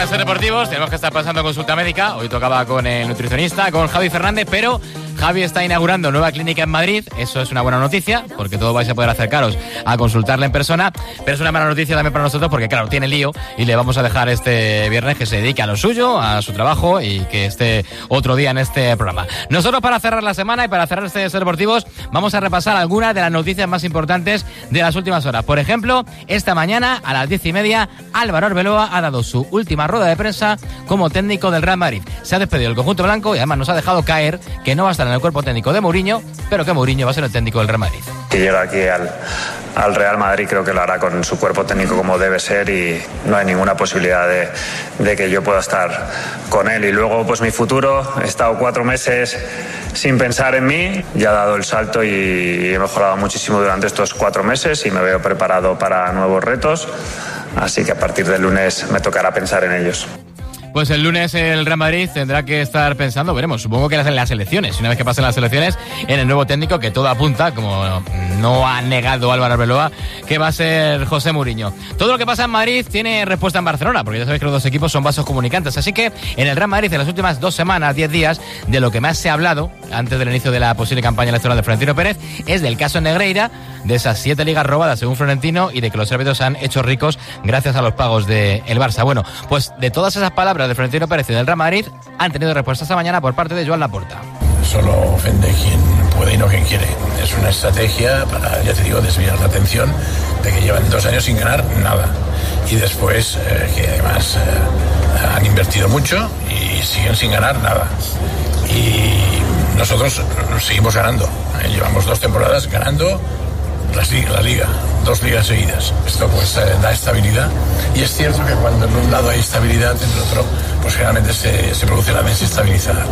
de Ser Deportivos tenemos que estar pasando consulta médica. Hoy tocaba con el nutricionista, con Javi Fernández, pero Javi está inaugurando nueva clínica en Madrid. Eso es una buena noticia, porque todos vais a poder acercaros a consultarle en persona, pero es una mala noticia también para nosotros, porque claro, tiene lío y le vamos a dejar este viernes que se dedique a lo suyo, a su trabajo y que esté otro día en este programa. Nosotros, para cerrar la semana y para cerrar este Ser Deportivos, vamos a repasar algunas de las noticias más importantes de las últimas horas. Por ejemplo, esta mañana a las 10:30, Álvaro Arbeloa ha dado su última rueda de prensa como técnico del Real Madrid. Se ha despedido del conjunto blanco y además nos ha dejado caer que no va a estar en el cuerpo técnico de Mourinho, pero que Mourinho va a ser el técnico del Real Madrid. Que llega aquí al Real Madrid, creo que lo hará con su cuerpo técnico como debe ser y no hay ninguna posibilidad de que yo pueda estar con él. Y luego, pues mi futuro, he estado 4 meses sin pensar en mí, ya he dado el salto y he mejorado muchísimo durante estos 4 meses y me veo preparado para nuevos retos, así que a partir del lunes me tocará pensar en ellos. Pues el lunes el Real Madrid tendrá que estar pensando, veremos, supongo que en las elecciones, una vez que pasen las elecciones, en el nuevo técnico, que todo apunta, como no ha negado Álvaro Arbeloa, que va a ser José Mourinho. Todo lo que pasa en Madrid tiene respuesta en Barcelona, porque ya sabéis que los dos equipos son vasos comunicantes, así que en el Real Madrid en las últimas 2 semanas, 10 días, de lo que más se ha hablado, antes del inicio de la posible campaña electoral de Florentino Pérez, es del caso Negreira, de esas 7 ligas robadas según Florentino, y de que los árbitros se han hecho ricos gracias a los pagos del Barça. Bueno, pues de todas esas palabras de Florentino Pérez y del Real Madrid han tenido respuesta esta mañana por parte de Joan Laporta. Solo ofende quien puede y no quien quiere. Es una estrategia para, ya te digo, desviar la atención de que llevan 2 años sin ganar nada. Y después que además han invertido mucho y siguen sin ganar nada. Y nosotros seguimos ganando. Llevamos 2 temporadas ganando la liga, 2 ligas seguidas. Esto pues da estabilidad, y es cierto que cuando en un lado hay estabilidad, en el otro pues generalmente se produce la desestabilidad.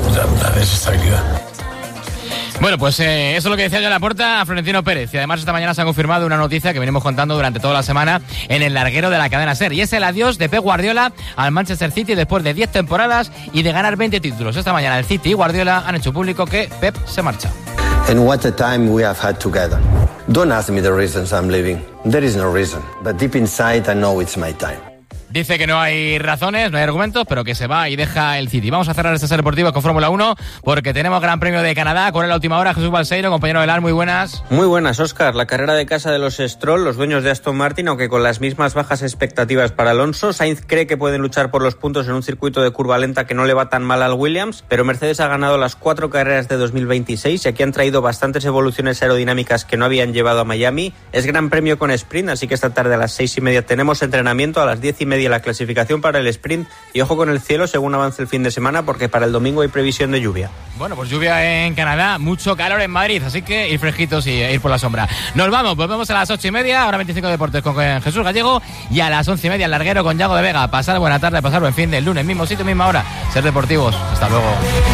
Bueno, pues eso es lo que decía Joan Laporta a Florentino Pérez. Y además esta mañana se ha confirmado una noticia que venimos contando durante toda la semana en el larguero de la cadena SER. Y es el adiós de Pep Guardiola al Manchester City después de 10 temporadas y de ganar 20 títulos. Esta mañana el City y Guardiola han hecho público que Pep se marcha. And what a time we have had together. Don't ask me the reasons I'm leaving. There is no reason. But deep inside I know it's my time. Dice que no hay razones, no hay argumentos, pero que se va y deja el City. Vamos a cerrar este Ser Deportivo con Fórmula 1 porque tenemos Gran Premio de Canadá. Con la última hora, Jesús Balseiro, compañero de LAR, muy buenas. Muy buenas, Óscar. La carrera de casa de los Stroll, los dueños de Aston Martin, aunque con las mismas bajas expectativas para Alonso. Sainz cree que pueden luchar por los puntos en un circuito de curva lenta que no le va tan mal al Williams, pero Mercedes ha ganado las 4 carreras de 2026 y aquí han traído bastantes evoluciones aerodinámicas que no habían llevado a Miami. Es Gran Premio con sprint, así que esta tarde a las 6:30 tenemos entrenamiento, a las 10:30 la clasificación para el sprint, y ojo con el cielo según avance el fin de semana, porque para el domingo hay previsión de lluvia. Bueno, pues lluvia en Canadá, mucho calor en Madrid, así que ir fresquitos y ir por la sombra. Nos vamos, volvemos a las 8:30, ahora 25 Deportes con Jesús Gallego, y a las 11:30 el larguero con Yago de Vega. Pasar buena tarde, pasar buen fin del lunes, mismo sitio, misma hora. Ser Deportivos, hasta luego.